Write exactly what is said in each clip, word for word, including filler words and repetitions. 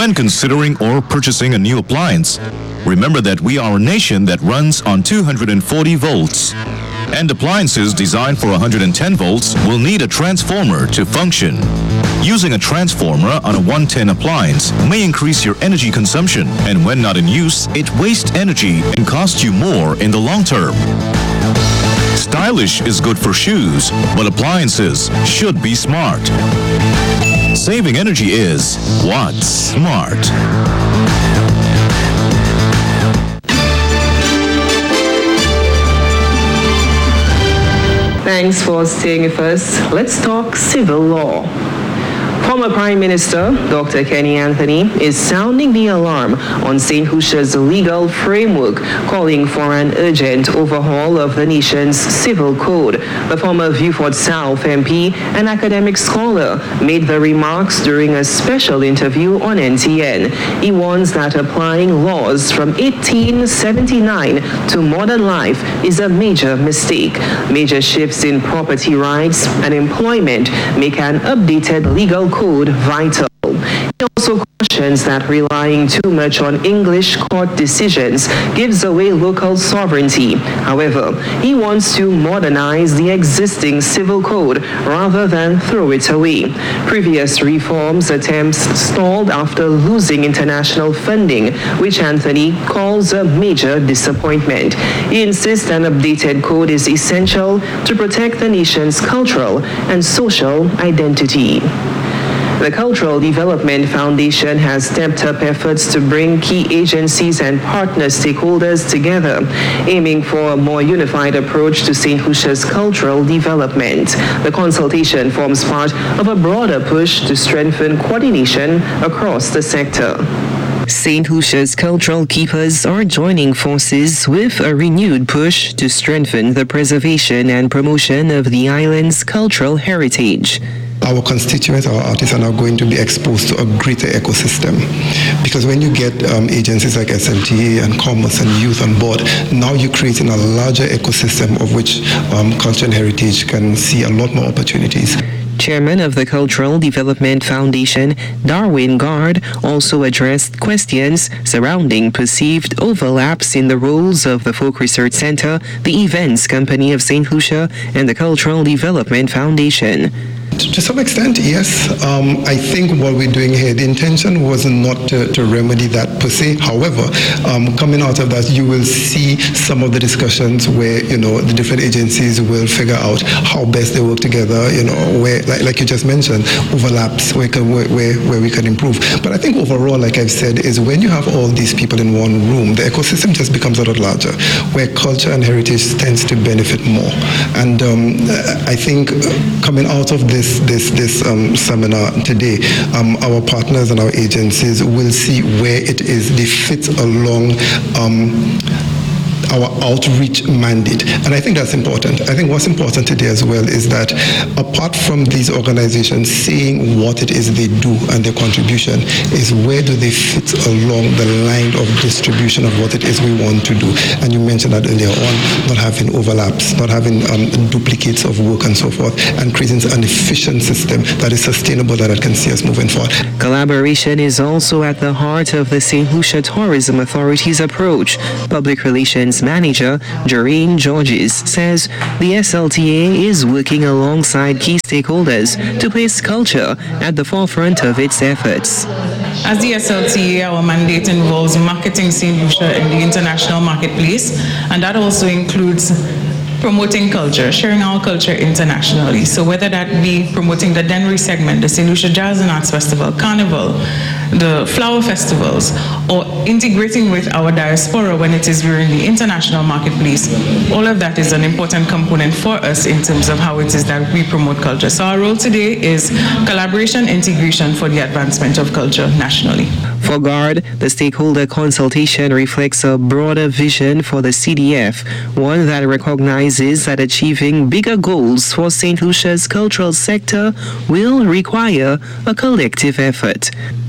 When considering or purchasing a new appliance, remember that we are a nation that runs on two hundred forty volts. And appliances designed for one hundred ten volts will need a transformer to function. Using a transformer on a one ten appliance may increase your energy consumption, and when not in use, it wastes energy and costs you more in the long term. Stylish is good for shoes, but appliances should be smart. Saving energy is what's smart. Thanks for staying with us. Let's talk civil law. Former Prime Minister Doctor Kenny Anthony is sounding the alarm on Saint Lucia's legal framework, calling for an urgent overhaul of the nation's civil code. The former Viewfort South M P and academic scholar made the remarks during a special interview on N T N. He warns that applying laws from eighteen seventy-nine to modern life is a major mistake. Major shifts in property rights and employment make an updated legal code vital. He also cautions that relying too much on English court decisions gives away local sovereignty. However, he wants to modernize the existing civil code rather than throw it away. Previous reforms attempts stalled after losing international funding, which Anthony calls a major disappointment. He insists an updated code is essential to protect the nation's cultural and social identity. The Cultural Development Foundation has stepped up efforts to bring key agencies and partner stakeholders together, aiming for a more unified approach to Saint Lucia's cultural development. The consultation forms part of a broader push to strengthen coordination across the sector. Saint Lucia's cultural keepers are joining forces with a renewed push to strengthen the preservation and promotion of the island's cultural heritage. Our constituents, our artists are now going to be exposed to a greater ecosystem. Because when you get um, agencies like S L T A and Commerce and Youth on board, now you're creating a larger ecosystem of which um, culture and heritage can see a lot more opportunities. Chairman of the Cultural Development Foundation, Darwin Gard, also addressed questions surrounding perceived overlaps in the roles of the Folk Research Center, the Events Company of Saint Lucia, and the Cultural Development Foundation. To some extent, yes. Um, I think what we're doing here, the intention was not to, to remedy that per se. However, um, coming out of that, you will see some of the discussions where, you know, the different agencies will figure out how best they work together, you know, where, like, like you just mentioned, overlaps, where, can, where, where, where we can improve. But I think overall, like I've said, is when you have all these people in one room, the ecosystem just becomes a lot larger, where culture and heritage tends to benefit more. And um, I think coming out of this this this um, seminar today, um, our partners and our agencies will see where it is they fit along um, our outreach mandate. And I think that's important. I think what's important today as well is that apart from these organizations saying what it is they do and their contribution, is where do they fit along the line of distribution of what it is we want to do. And you mentioned that earlier on, not having overlaps, not having um, duplicates of work and so forth, and creating an efficient system that is sustainable, that it can see us moving forward. Collaboration is also at the heart of the Saint Lucia Tourism Authority's approach. Public Relations Manager Joreen Georges says the S L T A is working alongside key stakeholders to place culture at the forefront of its efforts. As the S L T A, our mandate involves marketing Saint Lucia in the international marketplace, and that also includes promoting culture, sharing our culture internationally. So whether that be promoting the Dennery segment, the Saint Lucia Jazz and Arts Festival, Carnival, the flower festivals, or integrating with our diaspora when it is we're in the international marketplace, all of that is an important component for us in terms of how it is that we promote culture. So our role today is collaboration, integration for the advancement of culture nationally. For GARD, the stakeholder consultation reflects a broader vision for the C D F, one that recognizes that achieving bigger goals for Saint Lucia's cultural sector will require a collective effort.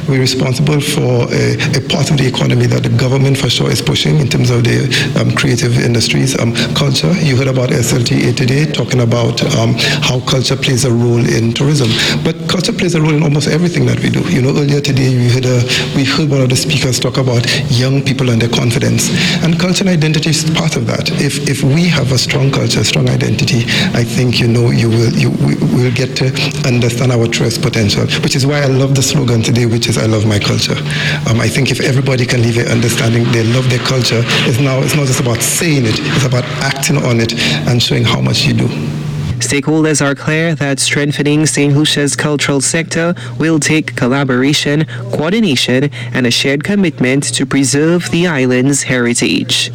We're responsible for a, a part of the economy that the government for sure is pushing in terms of the um, creative industries. Um, culture, you heard about S L T A today, talking about um, how culture plays a role in tourism. But culture plays a role in almost everything that we do. You know, earlier today we heard, a, we heard one of the speakers talk about young people and their confidence. And culture and identity is part of that. If if we have a strong culture, a strong identity, I think, you know, you will you we will get to understand our truest potential, which is why I love the slogan today, which is I love my culture. Um, I think if everybody can leave it understanding they love their culture, it's now it's not just about saying it, it's about acting on it and showing how much you do. Stakeholders are clear that strengthening Saint Lucia's cultural sector will take collaboration, coordination, and a shared commitment to preserve the island's heritage.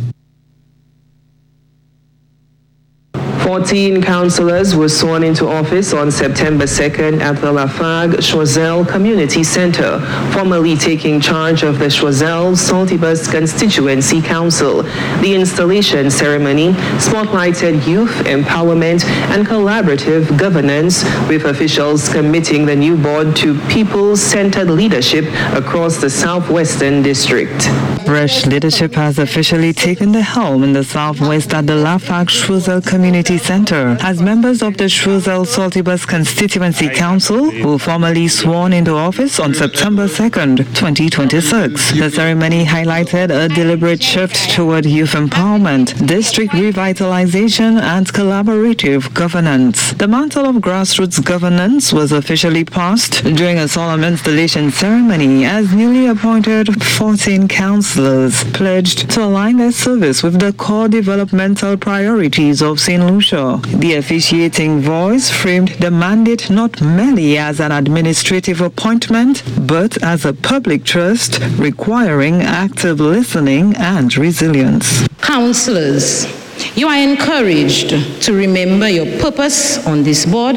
fourteen councillors were sworn into office on September second at the Lafargue Choiseul Community Centre, formally taking charge of the Choiseul Saltibus Constituency Council. The installation ceremony spotlighted youth empowerment and collaborative governance, with officials committing the new board to people-centered leadership across the Southwestern District. Fresh leadership has officially taken the helm in the Southwest at the Lafargue Choiseul Community Centre, as members of the Choiseul Saltibus Constituency Council were formally sworn into office on September second, twenty twenty-six. The ceremony highlighted a deliberate shift toward youth empowerment, district revitalization, and collaborative governance. The mantle of grassroots governance was officially passed during a solemn installation ceremony as newly appointed fourteen councillors pledged to align their service with the core developmental priorities of Saint Lucia. The officiating voice framed the mandate not merely as an administrative appointment, but as a public trust requiring active listening and resilience. Councillors, you are encouraged to remember your purpose on this board,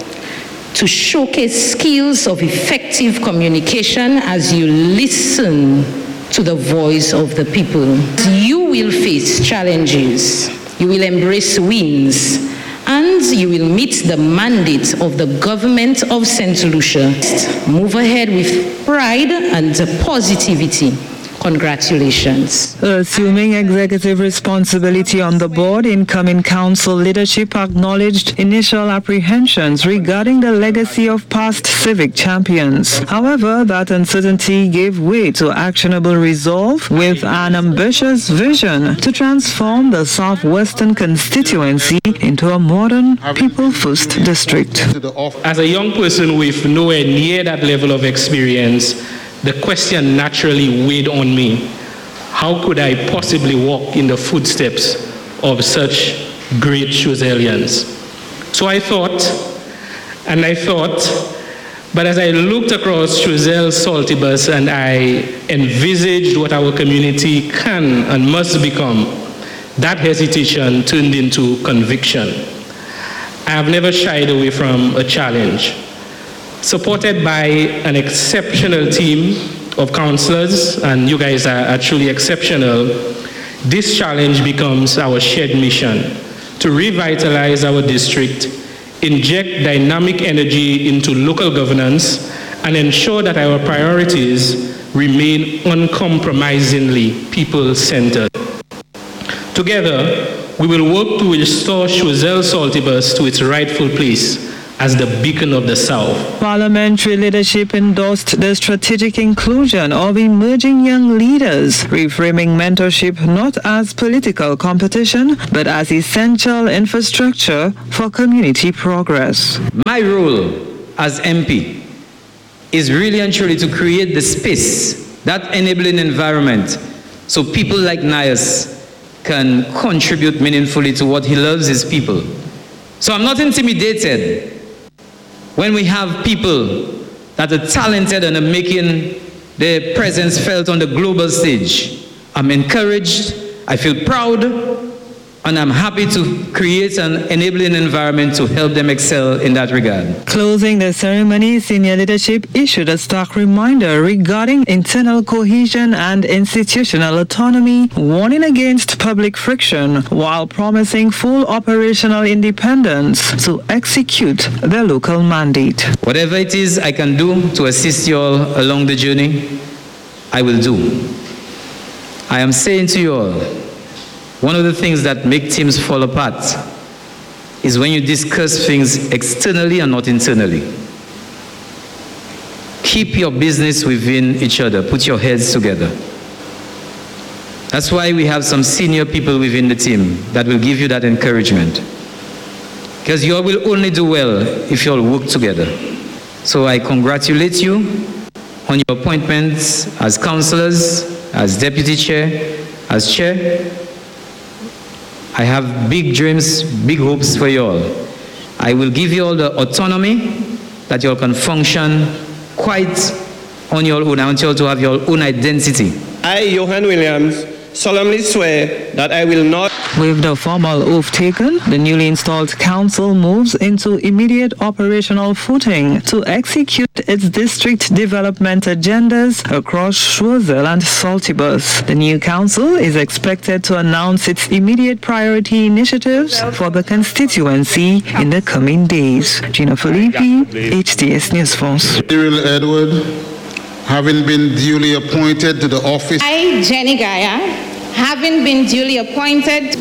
to showcase skills of effective communication as you listen to the voice of the people. You will face challenges. You will embrace wins, and you will meet the mandate of the government of Saint Lucia. Move ahead with pride and positivity. Congratulations. Assuming executive responsibility on the board, incoming council leadership acknowledged initial apprehensions regarding the legacy of past civic champions. However, that uncertainty gave way to actionable resolve with an ambitious vision to transform the Southwestern constituency into a modern, people-first district. As a young person with nowhere near that level of experience, the question naturally weighed on me. How could I possibly walk in the footsteps of such great Choiseulians? So I thought, and I thought, but as I looked across Choiseul Saltibus and I envisaged what our community can and must become, that hesitation turned into conviction. I have never shied away from a challenge. Supported by an exceptional team of councillors, and you guys are, are truly exceptional, this challenge becomes our shared mission to revitalize our district, inject dynamic energy into local governance, and ensure that our priorities remain uncompromisingly people-centered. Together, we will work to restore Choiseul Saltibus to its rightful place as the beacon of the South. Parliamentary leadership endorsed the strategic inclusion of emerging young leaders, reframing mentorship not as political competition, but as essential infrastructure for community progress. My role as M P is really and truly to create the space, that enabling environment, so people like Nias can contribute meaningfully to what he loves, his people. So I'm not intimidated when we have people that are talented and are making their presence felt on the global stage. I'm encouraged, I feel proud, And I'm happy to create an enabling environment to help them excel in that regard. Closing the ceremony, senior leadership issued a stark reminder regarding internal cohesion and institutional autonomy, warning against public friction while promising full operational independence to execute their local mandate. Whatever it is I can do to assist you all along the journey, I will do. I am saying to you all, one of the things that make teams fall apart is when you discuss things externally and not internally. Keep your business within each other. Put your heads together. That's why we have some senior people within the team that will give you that encouragement. Because you all will only do well if you all work together. So I congratulate you on your appointments as councillors, as deputy chair, as chair. I have big dreams, big hopes for you all. I will give you all the autonomy that you all can function quite on your own. I want you all to have your own identity. I, Johan Williams, solemnly swear that I will not. With the formal oath taken, the newly installed council moves into immediate operational footing to execute its district development agendas across Choiseul and Saltibus. The new council is expected to announce its immediate priority initiatives for the constituency in the coming days. Gina Filippi, H T S News Force. Cyril Edward, having been duly appointed to the office. I, Jenny Gaia, having been duly appointed.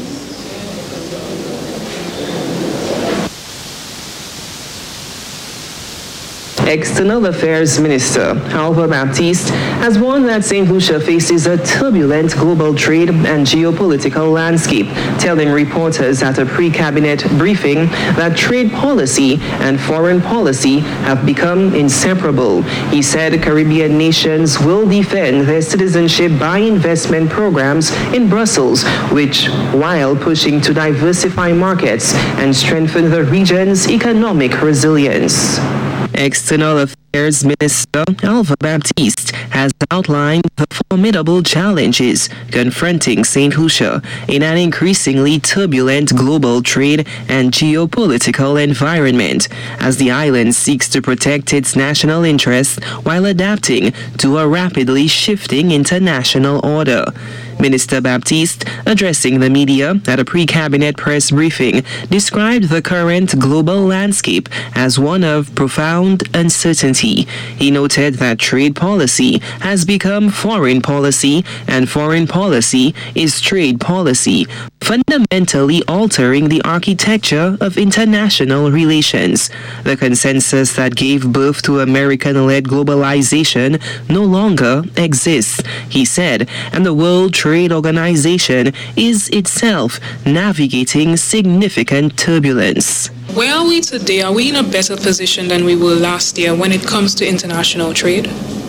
External Affairs Minister Alva Baptiste has warned that Saint Lucia faces a turbulent global trade and geopolitical landscape, telling reporters at a pre-cabinet briefing that trade policy and foreign policy have become inseparable. He said Caribbean nations will defend their citizenship by investment programs in Brussels, which, while pushing to diversify markets and strengthen the region's economic resilience. External Affairs Minister Alva Baptiste has outlined the formidable challenges confronting Saint Lucia in an increasingly turbulent global trade and geopolitical environment as the island seeks to protect its national interests while adapting to a rapidly shifting international order. Minister Baptiste, addressing the media at a pre-cabinet press briefing, described the current global landscape as one of profound uncertainty. He noted that trade policy has become foreign policy and foreign policy is trade policy, fundamentally altering the architecture of international relations. The consensus that gave birth to American-led globalization no longer exists, he said, and the World Trade Organization is itself navigating significant turbulence. Where are we today? Are we in a better position than we were last year when it comes to international trade?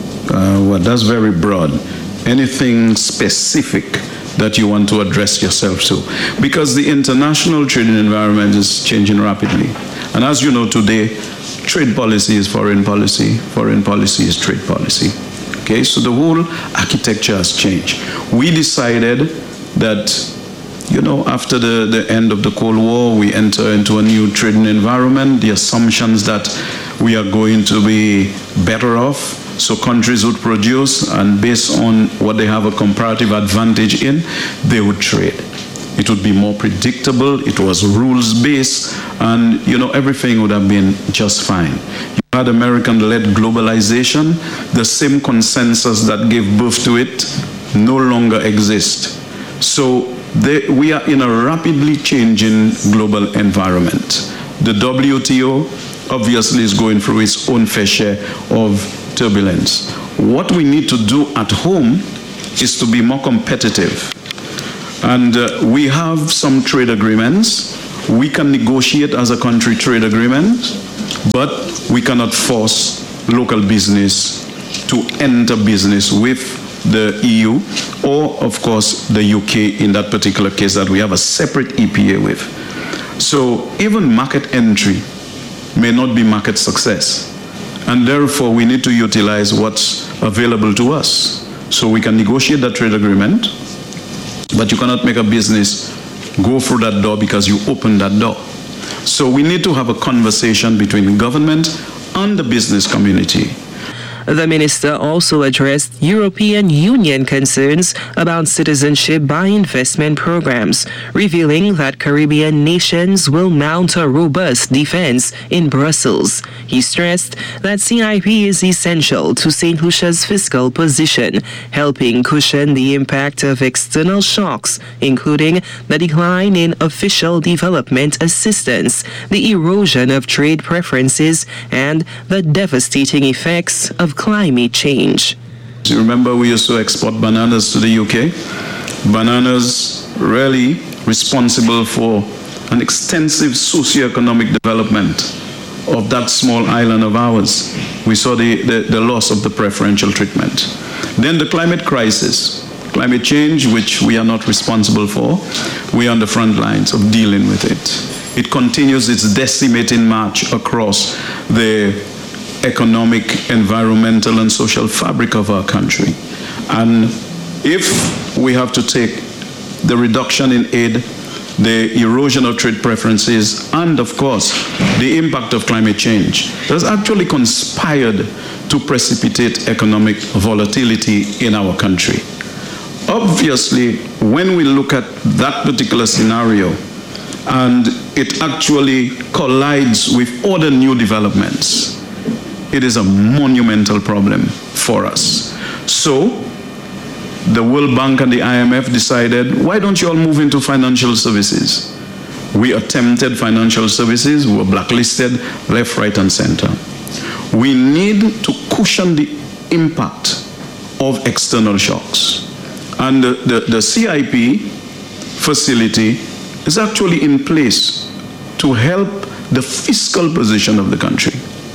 Uh, well, that's very broad. Anything specific that you want to address yourself to? Because the international trading environment is changing rapidly. And as you know today, trade policy is foreign policy, foreign policy is trade policy. Okay, so the whole architecture has changed. We decided that, you know, after the, the end of the Cold War, we enter into a new trading environment, the assumptions that we are going to be better off, so countries would produce, and based on what they have a comparative advantage in, they would trade. It would be more predictable, it was rules-based, and, you know, everything would have been just fine. You had American-led globalization, the same consensus that gave birth to it no longer exists. So they, we are in a rapidly changing global environment. The W T O obviously is going through its own fair share of turbulence. What we need to do at home is to be more competitive. And uh, we have some trade agreements. We can negotiate as a country trade agreements, but we cannot force local business to enter business with the E U or, of course, the U K in that particular case that we have a separate E P A with. So even market entry may not be market success. And therefore, we need to utilize what's available to us. So we can negotiate that trade agreement, but you cannot make a business go through that door because you opened that door. So we need to have a conversation between government and the business community. The minister also addressed European Union concerns about citizenship by investment programs, revealing that Caribbean nations will mount a robust defense in Brussels. He stressed that C I P is essential to Saint Lucia's fiscal position, helping cushion the impact of external shocks, including the decline in official development assistance, the erosion of trade preferences, and the devastating effects of climate change. You remember we used to export bananas to the U K? Bananas really responsible for an extensive socio-economic development of that small island of ours. We saw the, the, the loss of the preferential treatment. Then the climate crisis, climate change, which we are not responsible for. We are on the front lines of dealing with it. It continues its decimating march across the economic, environmental, and social fabric of our country. And if we have to take the reduction in aid, the erosion of trade preferences, and of course, the impact of climate change, that's actually conspired to precipitate economic volatility in our country. Obviously, when we look at that particular scenario, and it actually collides with other new developments, it is a monumental problem for us. So, the World Bank and the I M F decided, why don't you all move into financial services? We attempted financial services, we were blacklisted left, right, and center. We need to cushion the impact of external shocks. And the, the, the C I P facility is actually in place to help the fiscal position of the country,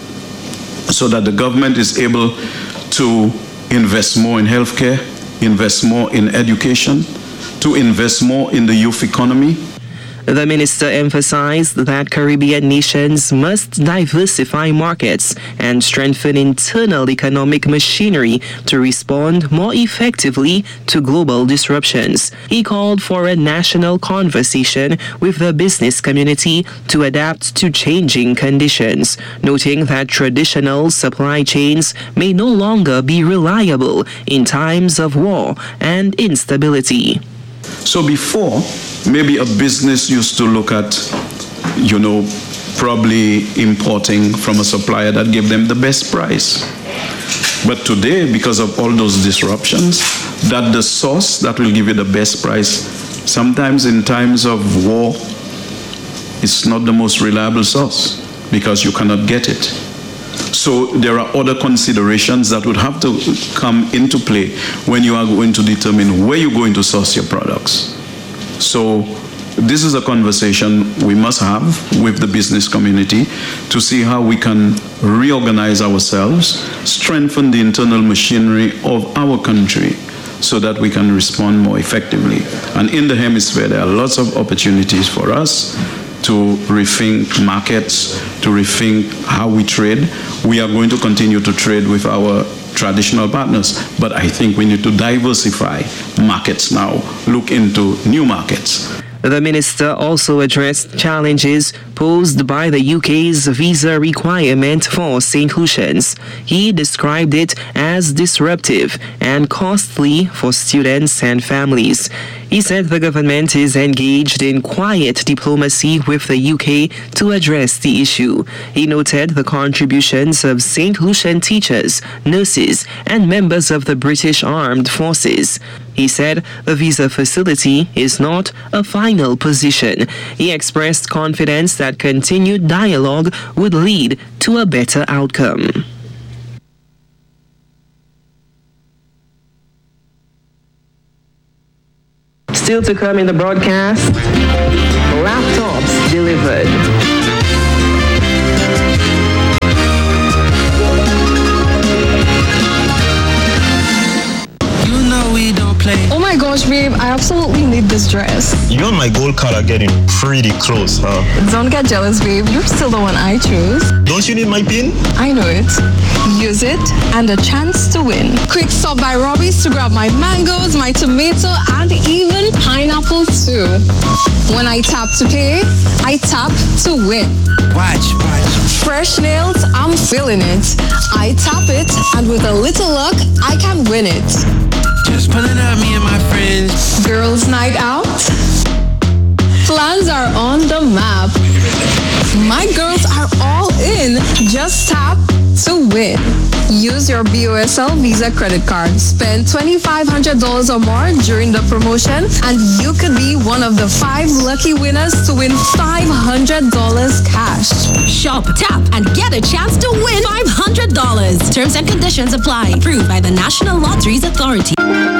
so that the government is able to invest more in healthcare, invest more in education, to invest more in the youth economy. The minister emphasized that Caribbean nations must diversify markets and strengthen internal economic machinery to respond more effectively to global disruptions. He called for a national conversation with the business community to adapt to changing conditions, noting that traditional supply chains may no longer be reliable in times of war and instability. So before, maybe a business used to look at, you know, probably importing from a supplier that gave them the best price. But today, because of all those disruptions, that the source that will give you the best price, sometimes in times of war, it's not the most reliable source because you cannot get it. So there are other considerations that would have to come into play when you are going to determine where you're going to source your products. So this is a conversation we must have with the business community to see how we can reorganize ourselves, strengthen the internal machinery of our country so that we can respond more effectively. And in the hemisphere, there are lots of opportunities for us to rethink markets, to rethink how we trade. We are going to continue to trade with our traditional partners, but I think we need to diversify markets now, look into new markets. The minister also addressed challenges posed by the U K's visa requirement for Saint Lucians. He described it as disruptive and costly for students and families. He said the government is engaged in quiet diplomacy with the U K to address the issue. He noted the contributions of Saint Lucian teachers, nurses, and members of the British Armed Forces. He said the visa facility is not a final position. He expressed confidence that continued dialogue would lead to a better outcome. Still to come in the broadcast, laptops delivered. Oh my gosh, babe, I absolutely need this dress. You and my gold card are getting pretty close, huh? Don't get jealous, babe. You're still the one I chose. Don't you need my pin? I know it. use it, and a chance to win. Quick stop by Robbie's to grab my mangoes, my tomato, and even pineapple too. When I tap to pay, I tap to win. Watch, watch. Fresh nails, I'm feeling it. I tap it, and with a little luck, I can win it. Just pulling up, me and my friends. Girls' night out? Plans are on the map. My girls are all in. Just tap to win. Use your B O S L Visa credit card. Spend twenty-five hundred dollars or more during the promotion, and you could be one of the five lucky winners to win five hundred dollars cash. Shop, tap, and get a chance to win five hundred dollars. Terms and conditions apply. Approved by the National Lotteries Authority.